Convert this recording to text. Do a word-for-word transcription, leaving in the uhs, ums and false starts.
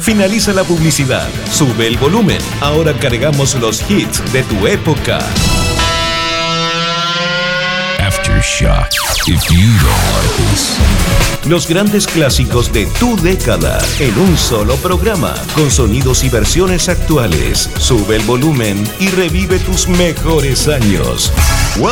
Finaliza la publicidad, sube el volumen. Ahora cargamos los hits de tu época. Aftershock. If you don't like this. Los grandes clásicos de tu década en un solo programa, con sonidos y versiones actuales. Sube el volumen y revive tus mejores años.